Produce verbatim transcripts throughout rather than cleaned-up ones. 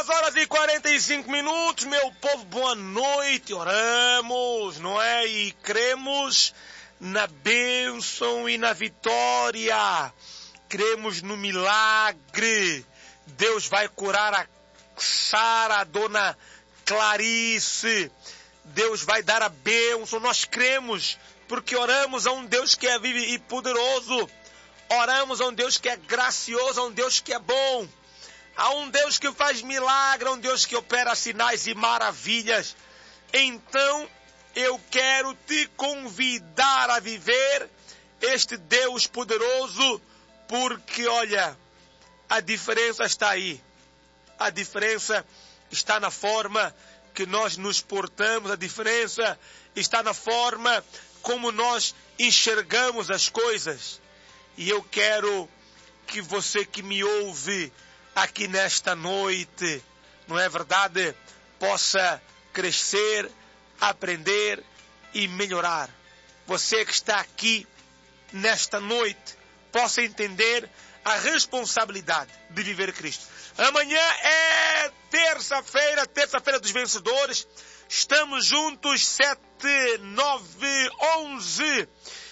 duas horas e quarenta e cinco minutos, meu povo, boa noite. Oramos, não é? E cremos na bênção e na vitória. Cremos no milagre. Deus vai curar a Sara, a dona Clarice. Deus vai dar a bênção. Nós cremos, porque oramos a um Deus que é vivo e poderoso. Oramos a um Deus que é gracioso, a um Deus que é bom. A um Deus que faz milagre, a um Deus que opera sinais e maravilhas. Então, eu quero te convidar a viver este Deus poderoso, porque, olha, a diferença está aí. A diferença está na forma que nós nos portamos, a diferença está na forma como nós enxergamos as coisas. E eu quero que você que me ouve aqui nesta noite, não é verdade, possa crescer, aprender e melhorar. Você que está aqui nesta noite, possa entender a responsabilidade de viver Cristo. Amanhã é terça-feira, terça-feira dos vencedores. Estamos juntos, sete, nove, onze,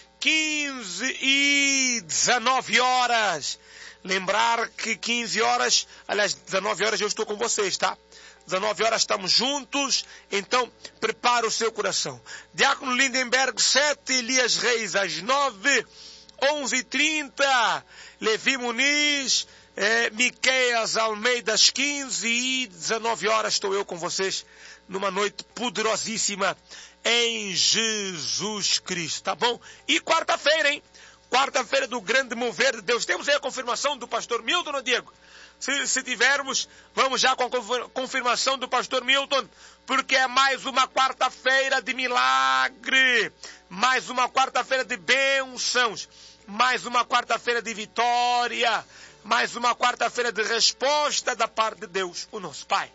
quinze e dezenove horas. Lembrar que quinze horas, aliás, dezenove horas eu estou com vocês, tá? dezenove horas estamos juntos, então prepara o seu coração. Diácono Lindenberg, sete, Elias Reis às nove, onze e trinta, Levi Muniz, eh, Miqueias Almeida às quinze e dezenove horas estou eu com vocês numa noite poderosíssima em Jesus Cristo, tá bom? E quarta-feira, hein? Quarta-feira do grande mover de Deus. Temos aí a confirmação do pastor Milton, não, Diego? Se, se tivermos, vamos já com a confirmação do pastor Milton, porque é mais uma quarta-feira de milagre, mais uma quarta-feira de bênçãos, mais uma quarta-feira de vitória, mais uma quarta-feira de resposta da parte de Deus, o nosso Pai.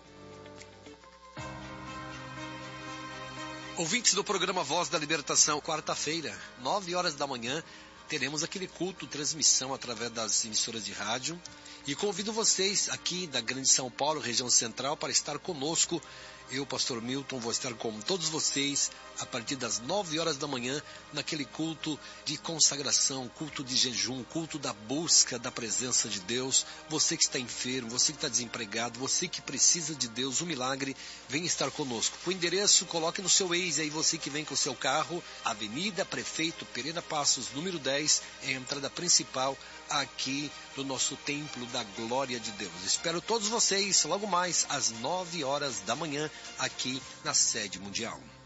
Ouvintes do programa Voz da Libertação, quarta-feira, nove horas da manhã, teremos aquele culto, transmissão através das emissoras de rádio. E convido vocês aqui da Grande São Paulo, região central, para estar conosco. Eu, pastor Milton, vou estar com todos vocês a partir das nove horas da manhã, naquele culto de consagração, culto de jejum, culto da busca da presença de Deus. Você que está enfermo, você que está desempregado, você que precisa de Deus, um milagre, vem estar conosco. O endereço, coloque no seu Waze aí, você que vem com o seu carro, Avenida Prefeito Pereira Passos, número dez, é a entrada principal aqui do nosso Templo da Glória de Deus. Espero todos vocês logo mais às nove horas da manhã aqui na sede mundial.